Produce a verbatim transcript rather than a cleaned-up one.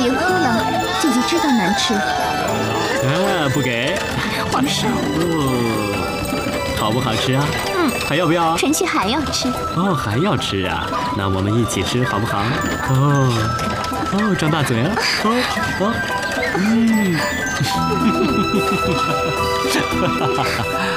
别哭了，姐姐知道难吃。 啊，不给。 皇上。 哦，好不好吃啊？ 嗯， 还要不要？ 臣妾还要吃。 哦，还要吃啊？那我们一起吃好不好？哦，哦，张大嘴啊！哦哦，嗯，哈哈哈哈哈。